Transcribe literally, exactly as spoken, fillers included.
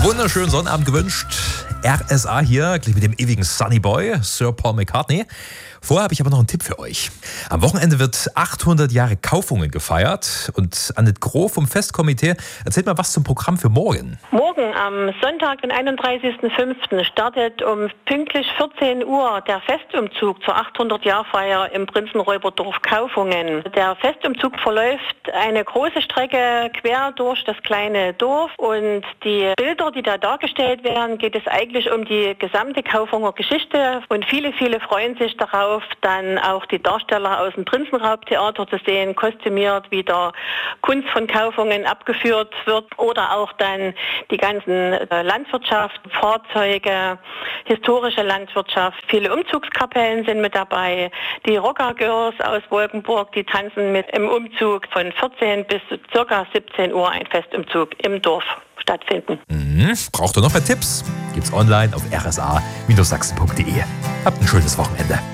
Wunderschönen Sonnabend gewünscht. R S A hier, gleich mit dem ewigen Sunny Boy, Sir Paul McCartney. Vorher habe ich aber noch einen Tipp für euch. Am Wochenende wird achthundert Jahre Kaufungen gefeiert und Annette Groh vom Festkomitee erzählt mal was zum Programm für morgen. Morgen am Sonntag, den einunddreißigsten fünften startet um pünktlich vierzehn Uhr der Festumzug zur achthundert-Jahr-Feier im Prinzenräuberdorf Kaufungen. Der Festumzug verläuft eine große Strecke quer durch das kleine Dorf und die Bilder, die da dargestellt werden, geht es eigentlich um die gesamte Kaufunger Geschichte und viele, viele freuen sich darauf, dann auch die Darsteller aus dem Prinzenraubtheater zu sehen, kostümiert, wie der Kunst von Kaufungen abgeführt wird oder auch dann die ganzen Landwirtschaft, Fahrzeuge, historische Landwirtschaft. Viele Umzugskapellen sind mit dabei. Die Rocker Girls aus Wolkenburg, die tanzen mit im Umzug von vierzehn bis ca. siebzehn Uhr ein Festumzug im Dorf stattfinden. Mhm. Braucht ihr noch mehr Tipps? Gibt's online auf r s a Bindestrich sachsen punkt d e. Habt ein schönes Wochenende.